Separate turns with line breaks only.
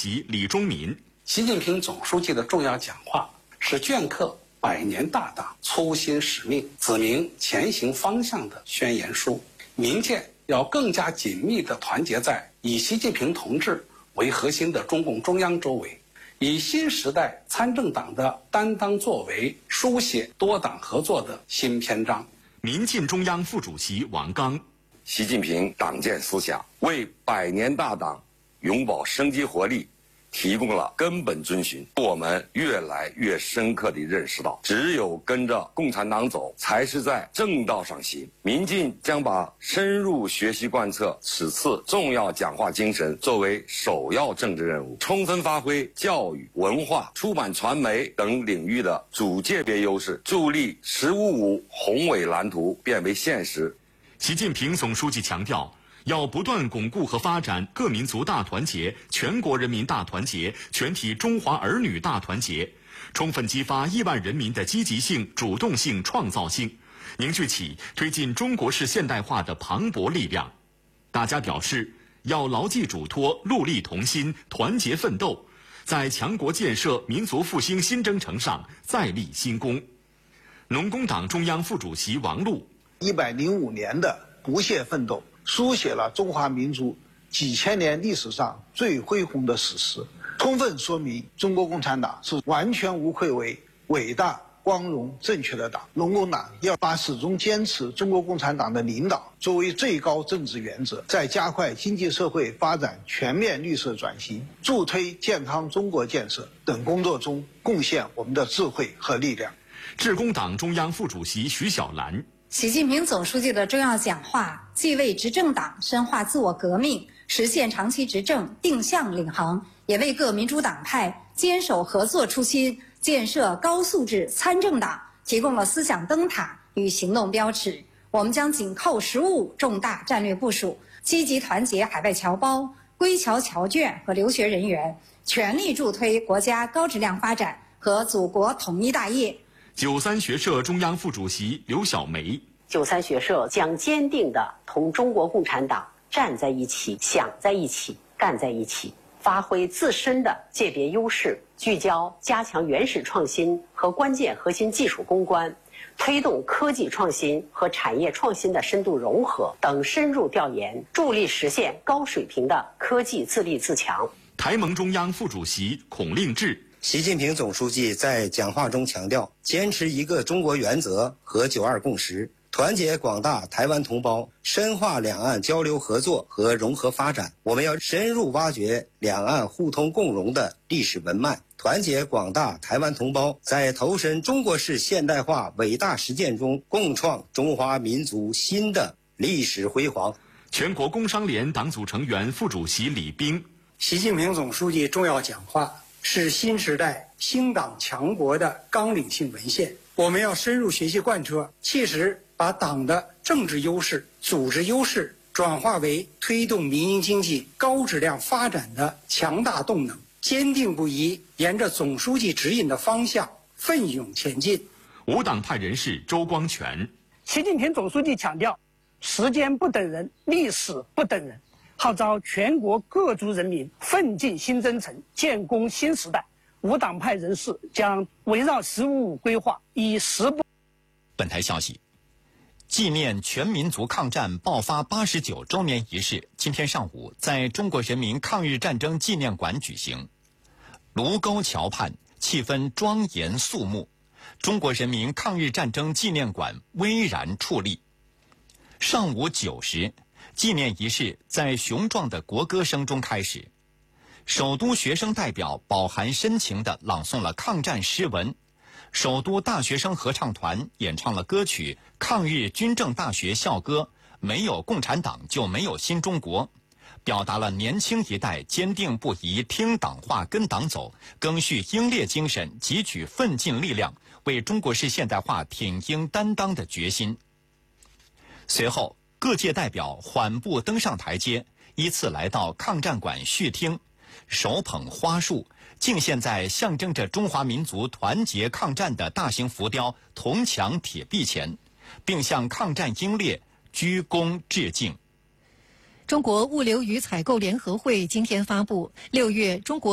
席李忠民。
习近平总书记的重要讲话是镌刻百年大党粗心使命、指明前行方向的宣言书。民间要更加紧密地团结在以习近平同志为核心的中共中央周围，以新时代参政党的担当作为，书写多党合作的新篇章。
民进中央副主席王刚，
习近平党建思想为百年大党永葆生机活力提供了根本遵循。我们越来越深刻地认识到，只有跟着共产党走，才是在正道上行。民进将把深入学习贯彻此次重要讲话精神作为首要政治任务，充分发挥教育、文化、出版传媒等领域的主界别优势，助力“十五五”宏伟蓝图变为现实。
习近平总书记强调，要不断巩固和发展各民族大团结、全国人民大团结、全体中华儿女大团结，充分激发亿万人民的积极性、主动性、创造性，凝聚起推进中国式现代化的磅礴力量。大家表示，要牢记嘱托，戮力同心，团结奋斗，在强国建设、民族复兴新征程上再立新功。农工党中央副主席王璐
，105年的不懈奋斗，书写了中华民族几千年历史上最恢宏的史实，充分说明中国共产党是完全无愧为伟大、光荣、正确的党。农工党要把始终坚持中国共产党的领导作为最高政治原则，在加快经济社会发展全面绿色转型、助推健康中国建设等工作中贡献我们的智慧和力量。
致公党中央副主席徐小兰，
习近平总书记的重要讲话，既为执政党深化自我革命、实现长期执政定向领航，也为各民主党派坚守合作初心、建设高素质参政党提供了思想灯塔与行动标尺。我们将紧扣“15五”重大战略部署，积极团结海外侨胞、归侨侨眷和留学人员，全力助推国家高质量发展和祖国统一大业。
93学社中央副主席刘小梅
，93学社将坚定地同中国共产党站在一起、想在一起、干在一起，发挥自身的界别优势，聚焦加强原始创新和关键核心技术攻关，推动科技创新和产业创新的深度融合等深入调研，助力实现高水平的科技自立自强。
台盟中央副主席孔令志，
习近平总书记在讲话中强调，坚持一个中国原则和9·2共识，团结广大台湾同胞，深化两岸交流合作和融合发展。我们要深入挖掘两岸互通共荣的历史文脉，团结广大台湾同胞，在投身中国式现代化伟大实践中，共创中华民族新的历史辉煌。
全国工商联党组成员、副主席李斌，
习近平总书记重要讲话是新时代兴党强国的纲领性文献，我们要深入学习贯彻，切实把党的政治优势、组织优势转化为推动民营经济高质量发展的强大动能，坚定不移沿着总书记指引的方向奋勇前进。
无党派人士周光全，
习近平总书记强调，时间不等人，历史不等人，号召全国各族人民奋进新征程，建功新时代。无党派人士将围绕“15五”规划，以实不。
本台消息，纪念全民族抗战爆发89周年仪式今天上午在中国人民抗日战争纪念馆举行。卢沟桥畔气氛庄严肃穆，中国人民抗日战争纪念馆巍然矗立。上午9时，纪念仪式在雄壮的国歌声中开始。首都学生代表饱含深情地朗诵了抗战诗文，首都大学生合唱团演唱了歌曲《抗日军政大学校歌》，没有共产党就没有新中国，表达了年轻一代坚定不移听党话跟党走，赓续英烈精神，汲取奋进力量，为中国式现代化挺膺担当的决心。随后各界代表缓步登上台阶，依次来到抗战馆续听，手捧花束，敬献在象征着中华民族团结抗战的大型浮雕铜墙铁壁前，并向抗战英烈鞠躬致敬。
中国物流与采购联合会今天发布，6月中国